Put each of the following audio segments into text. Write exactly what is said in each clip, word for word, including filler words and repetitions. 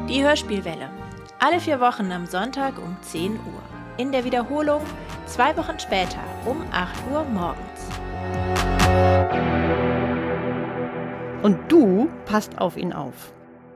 Die Hörspielwelle. Alle vier Wochen am Sonntag um zehn Uhr. In der Wiederholung zwei Wochen später um acht Uhr morgens. Und du passt auf ihn auf.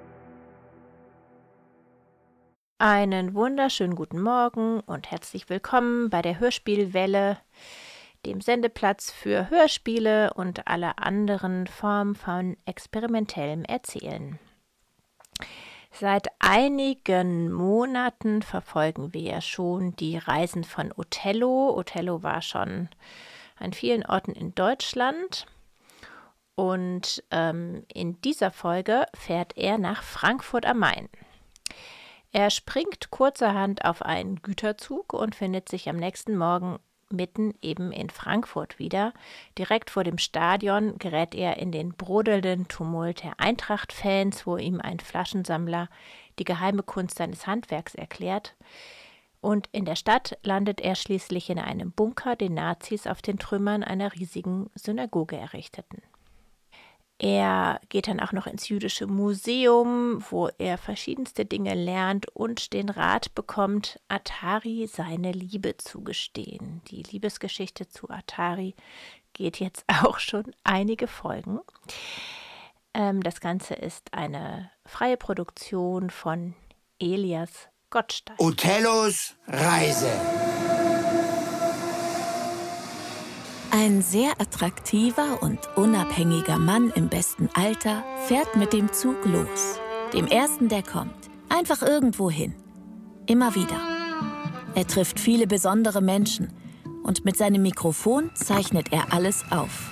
Einen wunderschönen guten Morgen und herzlich willkommen bei der Hörspielwelle, dem Sendeplatz für Hörspiele und alle anderen Formen von experimentellem Erzählen. Seit einigen Monaten verfolgen wir ja schon die Reisen von Othello. Othello war schon an vielen Orten in Deutschland und ähm, in dieser Folge fährt er nach Frankfurt am Main. Er springt kurzerhand auf einen Güterzug und findet sich am nächsten Morgen mitten eben in Frankfurt wieder. Direkt vor dem Stadion gerät er in den brodelnden Tumult der Eintracht-Fans, wo ihm ein Flaschensammler die geheime Kunst seines Handwerks erklärt. Und in der Stadt landet er schließlich in einem Bunker, den Nazis auf den Trümmern einer riesigen Synagoge errichteten. Er geht dann auch noch ins Jüdische Museum, wo er verschiedenste Dinge lernt und den Rat bekommt, Atari seine Liebe zu gestehen. Die Liebesgeschichte zu Atari geht jetzt auch schon einige Folgen. Ähm, das Ganze ist eine freie Produktion von Elias Gottstein. Othellos Reise. Ein sehr attraktiver und unabhängiger Mann im besten Alter fährt mit dem Zug los. Dem ersten, der kommt. Einfach irgendwo hin. Immer wieder. Er trifft viele besondere Menschen und mit seinem Mikrofon zeichnet er alles auf.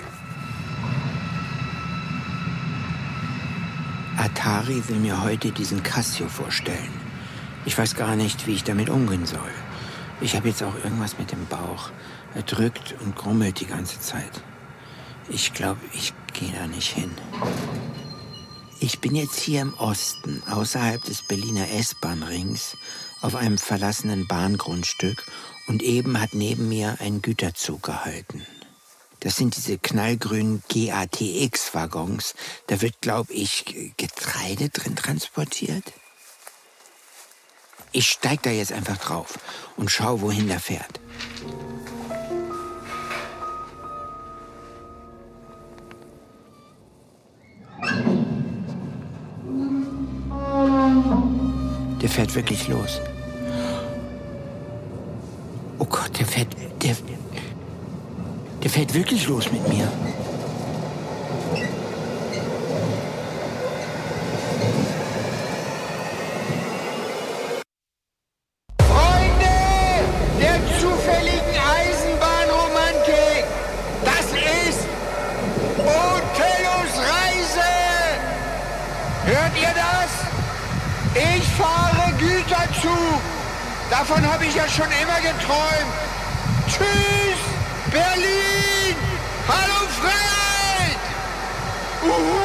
Atari will mir heute diesen Casio vorstellen. Ich weiß gar nicht, wie ich damit umgehen soll. Ich habe jetzt auch irgendwas mit dem Bauch. Er drückt und grummelt die ganze Zeit. Ich glaube, ich gehe da nicht hin. Ich bin jetzt hier im Osten, außerhalb des Berliner S-Bahn-Rings, auf einem verlassenen Bahngrundstück und eben hat neben mir ein Güterzug gehalten. Das sind diese knallgrünen G A T X-Waggons. Da wird, glaube ich, Getreide drin transportiert. Ich steig da jetzt einfach drauf und schau, wohin der fährt. Der fährt wirklich los. Oh Gott, der fährt, der, der fährt wirklich los mit mir. Freunde der zufälligen Eisenbahnromantik, das ist Othellos Reise. Hört ihr das? Ich fahre Güterzug. Davon habe ich ja schon immer geträumt. Tschüss, Berlin. Hallo, Freiheit. Uhu.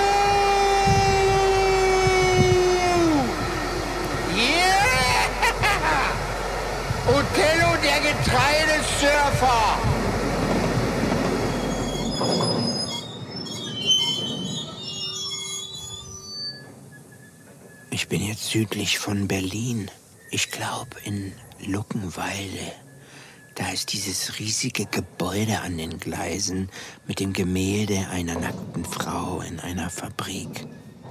Yeah. Othello, der Getreidesurfer. Ich bin jetzt südlich von Berlin. Ich glaube in Luckenwalde. Da ist dieses riesige Gebäude an den Gleisen mit dem Gemälde einer nackten Frau in einer Fabrik.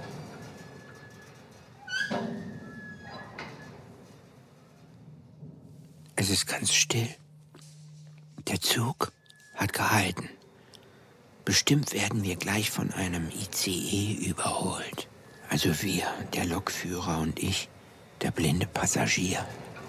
Es ist ganz still. Der Zug hat gehalten. Bestimmt werden wir gleich von einem I C E überholt. Also wir, der Lokführer und ich, der blinde Passagier.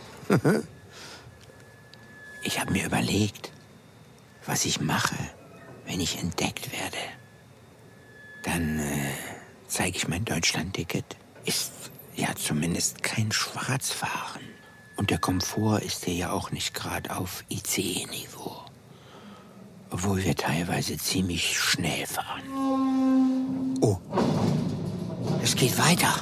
Ich habe mir überlegt, was ich mache, wenn ich entdeckt werde. Dann äh, zeige ich mein Deutschlandticket. Ist ja zumindest kein Schwarzfahren. Und der Komfort ist hier ja auch nicht gerade auf I C E-Niveau. Obwohl wir teilweise ziemlich schnell fahren. Oh, es geht weiter.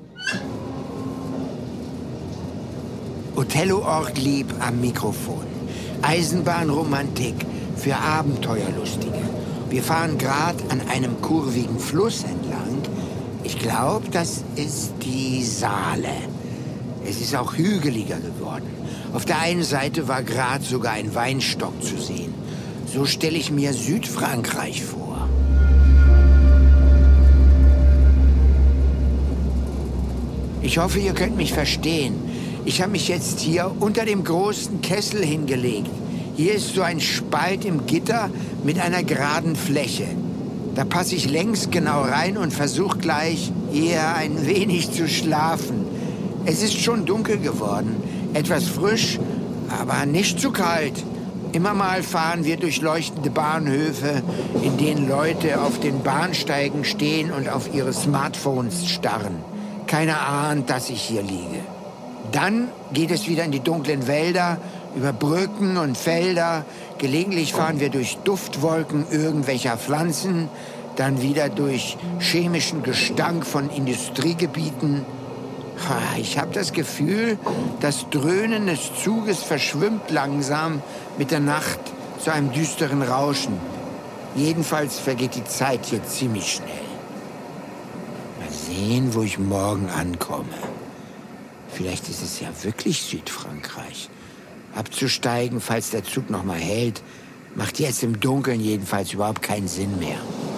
Othello Ortlieb am Mikrofon. Eisenbahnromantik für Abenteuerlustige. Wir fahren gerade an einem kurvigen Fluss entlang. Ich glaube, das ist die Saale. Es ist auch hügeliger geworden. Auf der einen Seite war gerade sogar ein Weinstock zu sehen. So stelle ich mir Südfrankreich vor. Ich hoffe, ihr könnt mich verstehen. Ich habe mich jetzt hier unter dem großen Kessel hingelegt. Hier ist so ein Spalt im Gitter mit einer geraden Fläche. Da passe ich längs genau rein und versuche gleich eher ein wenig zu schlafen. Es ist schon dunkel geworden, etwas frisch, aber nicht zu kalt. Immer mal fahren wir durch leuchtende Bahnhöfe, in denen Leute auf den Bahnsteigen stehen und auf ihre Smartphones starren. Keiner ahnt, dass ich hier liege. Dann geht es wieder in die dunklen Wälder, über Brücken und Felder. Gelegentlich fahren wir durch Duftwolken irgendwelcher Pflanzen, dann wieder durch chemischen Gestank von Industriegebieten. Ich habe das Gefühl, das Dröhnen des Zuges verschwimmt langsam mit der Nacht zu einem düsteren Rauschen. Jedenfalls vergeht die Zeit hier ziemlich schnell. Mal sehen, wo ich morgen ankomme. Vielleicht ist es ja wirklich Südfrankreich. Abzusteigen, falls der Zug noch mal hält, macht jetzt im Dunkeln jedenfalls überhaupt keinen Sinn mehr.